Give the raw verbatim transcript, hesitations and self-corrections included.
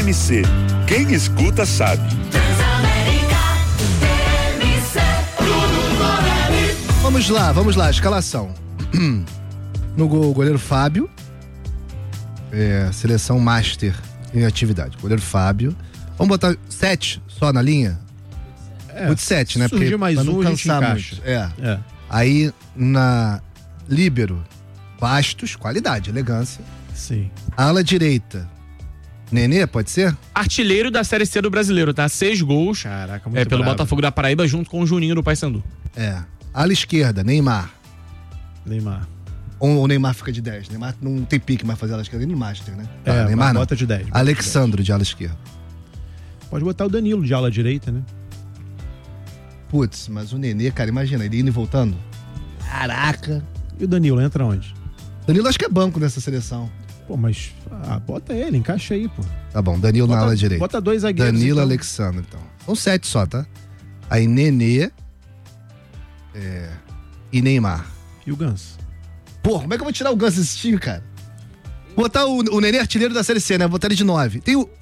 M C. Quem escuta sabe. Vamos lá, vamos lá, escalação. No gol, o goleiro Fábio. É, seleção master em atividade. Goleiro Fábio. Vamos botar sete só na linha? É, Muito sete, né? surgir Porque mais pra não um, a gente cansar encaixa. muito. É. É. Aí na líbero, Bastos, qualidade, elegância. Sim. Ala direita, Nenê, pode ser? Artilheiro da Série C do Brasileiro, tá? Seis gols. Caraca, muito É, pelo bravo. Botafogo da Paraíba, junto com o Juninho do Paysandu. É. Ala esquerda, Neymar. Neymar. Ou o Neymar fica de dez. Neymar não tem pique mais fazer ala esquerda nem no Master, né? É, Tá, Neymar mas não. bota de dez. bota Alexandro de ala esquerda. de dez. Pode botar o Danilo de ala direita, né? Putz, mas o Nenê, cara, imagina, ele indo e voltando. Caraca. E o Danilo, entra onde? Danilo acho que é banco nessa seleção. Pô, mas ah, bota ele, encaixa aí, pô. Tá bom, Danilo Bota- na ala direita. bota dois zagueiros, Danilo, então. Alexandre, então. São sete só, tá? Aí Nenê é, e Neymar. E o Ganso. Porra, como é que eu vou tirar o Ganso desse time, cara? Botar o, o Nenê artilheiro da Série C, né? Botar ele de nove. Tem o,